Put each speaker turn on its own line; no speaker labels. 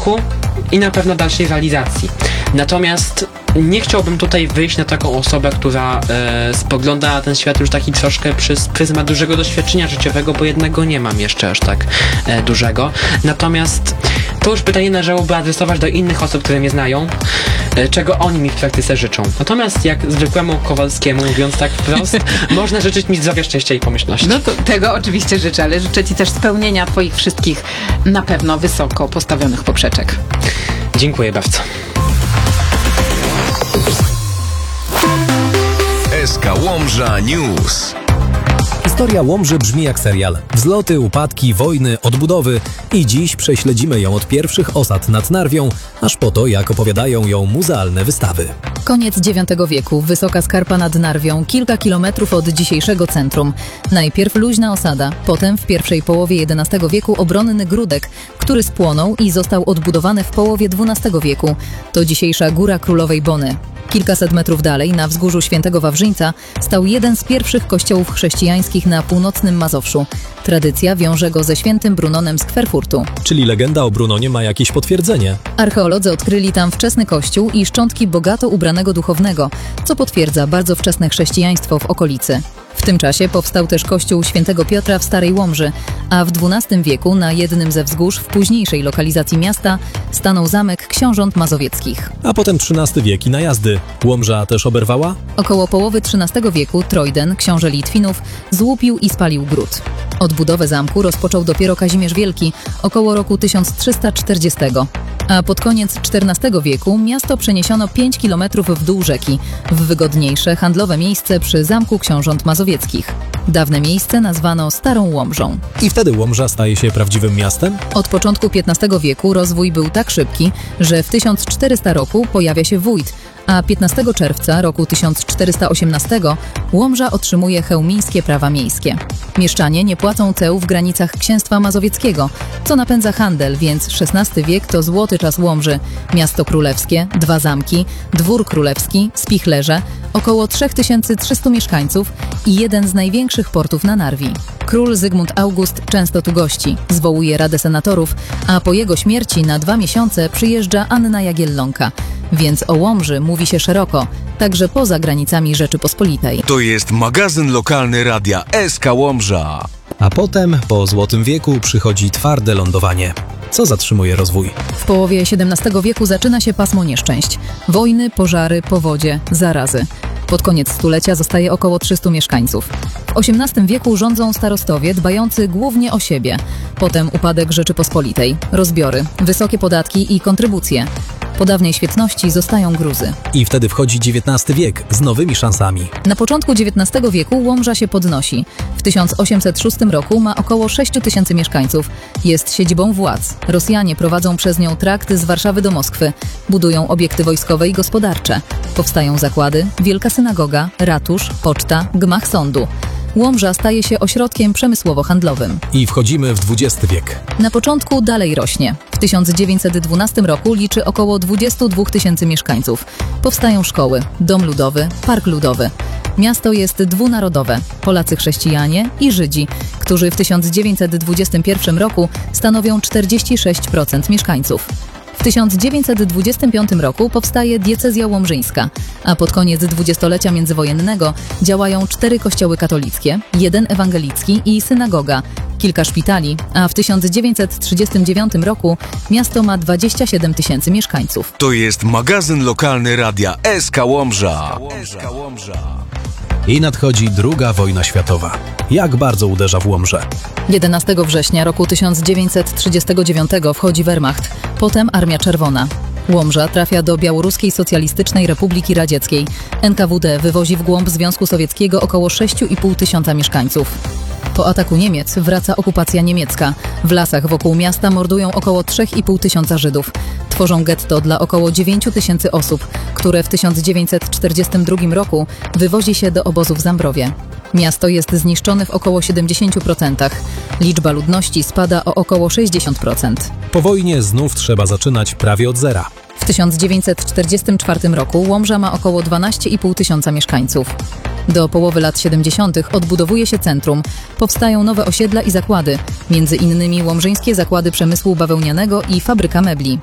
pomysłu i na pewno dalszej realizacji. Natomiast nie chciałbym tutaj wyjść na taką osobę, która spogląda na ten świat już taki troszkę przez pryzmat dużego doświadczenia życiowego, bo jednego nie mam jeszcze aż tak dużego. Natomiast to już pytanie należałoby adresować do innych osób, które mnie znają, czego oni mi w praktyce życzą. Natomiast jak zwykłemu Kowalskiemu, mówiąc tak wprost, można życzyć mi zdrowia, szczęścia i pomyślności.
No to tego oczywiście życzę, ale życzę Ci też spełnienia Twoich wszystkich na pewno wysoko postawionych poprzeczek.
Dziękuję bardzo.
SK Łomża News.
Historia Łomży brzmi jak serial. Wzloty, upadki, wojny, odbudowy i dziś prześledzimy ją od pierwszych osad nad Narwią, aż po to, jak opowiadają ją muzealne wystawy.
Koniec IX wieku, wysoka skarpa nad Narwią, kilka kilometrów od dzisiejszego centrum. Najpierw luźna osada, potem w pierwszej połowie XI wieku obronny Gródek, który spłonął i został odbudowany w połowie XII wieku. To dzisiejsza Góra Królowej Bony. Kilkaset metrów dalej, na wzgórzu Świętego Wawrzyńca, stał jeden z pierwszych kościołów chrześcijańskich na północnym Mazowszu. Tradycja wiąże go ze świętym Brunonem z Kwerfurtu.
Czyli legenda o Brunonie ma jakieś potwierdzenie.
Archeolodzy odkryli tam wczesny kościół i szczątki bogato ubranego duchownego, co potwierdza bardzo wczesne chrześcijaństwo w okolicy. W tym czasie powstał też kościół Świętego Piotra w Starej Łomży, a w XII wieku na jednym ze wzgórz w późniejszej lokalizacji miasta stanął zamek książąt mazowieckich.
A potem XIII wiek i najazdy. Łomża też oberwała?
Około połowy XIII wieku Trojden, książę Litwinów, złupił i spalił gród. Odbudowę zamku rozpoczął dopiero Kazimierz Wielki około roku 1340. A pod koniec XIV wieku miasto przeniesiono 5 kilometrów w dół rzeki, w wygodniejsze handlowe miejsce przy Zamku Książąt Mazowieckich. Dawne miejsce nazwano Starą Łomżą.
I wtedy Łomża staje się prawdziwym miastem?
Od początku XV wieku rozwój był tak szybki, że w 1400 roku pojawia się wójt, a 15 czerwca roku 1418 Łomża otrzymuje chełmińskie prawa miejskie. Mieszczanie nie płacą ceł w granicach Księstwa Mazowieckiego, co napędza handel, więc XVI wiek to złoty czas Łomży. Miasto królewskie, 2 zamki, dwór królewski, spichlerze, około 3300 mieszkańców i jeden z największych portów na Narwi. Król Zygmunt August często tu gości, zwołuje Radę Senatorów, a po jego śmierci na 2 miesiące przyjeżdża Anna Jagiellonka. Więc o Łomży mówi się szeroko, także poza granicami Rzeczypospolitej.
To jest magazyn lokalny radia SK Łomża.
A potem, po Złotym wieku, przychodzi twarde lądowanie. Co zatrzymuje rozwój?
W połowie XVII wieku zaczyna się pasmo nieszczęść. Wojny, pożary, powodzie, zarazy. Pod koniec stulecia zostaje około 300 mieszkańców. W XVIII wieku rządzą starostowie dbający głównie o siebie. Potem upadek Rzeczypospolitej, rozbiory, wysokie podatki i kontrybucje. Po dawnej świetności zostają gruzy.
I wtedy wchodzi XIX wiek z nowymi szansami.
Na początku XIX wieku Łomża się podnosi. W 1806 roku ma około 6 000 mieszkańców. Jest siedzibą władz. Rosjanie prowadzą przez nią trakt z Warszawy do Moskwy. Budują obiekty wojskowe i gospodarcze. Powstają zakłady, wielka synagoga, ratusz, poczta, gmach sądu. Łomża staje się ośrodkiem przemysłowo-handlowym.
I wchodzimy w XX wiek.
Na początku dalej rośnie. W 1912 roku liczy około 22 000 mieszkańców. Powstają szkoły, dom ludowy, park ludowy. Miasto jest dwunarodowe. Polacy chrześcijanie i Żydzi, którzy w 1921 roku stanowią 46% mieszkańców. W 1925 roku powstaje diecezja łomżyńska, a pod koniec dwudziestolecia międzywojennego działają 4 kościoły katolickie, 1 ewangelicki i synagoga, kilka szpitali, a w 1939 roku miasto ma 27 000 mieszkańców.
To jest magazyn lokalny radia SK Łomża.
I nadchodzi II wojna światowa. Jak bardzo uderza w Łomżę?
11 września roku 1939 wchodzi Wehrmacht, potem Armia Czerwona. Łomża trafia do Białoruskiej Socjalistycznej Republiki Radzieckiej. NKWD wywozi w głąb Związku Sowieckiego około 6,5 tysiąca mieszkańców. Po ataku Niemiec wraca okupacja niemiecka. W lasach wokół miasta mordują około 3,5 tysiąca Żydów. Tworzą getto dla około 9 000 osób, które w 1942 roku wywozi się do obozu w Zambrowie. Miasto jest zniszczone w około 70%. Liczba ludności spada o około 60%.
Po wojnie znów trzeba zaczynać prawie od zera.
W 1944 roku Łomża ma około 12,5 tysiąca mieszkańców. Do połowy lat 70. odbudowuje się centrum. Powstają nowe osiedla i zakłady, między innymi Łomżyńskie Zakłady Przemysłu Bawełnianego i Fabryka Mebli.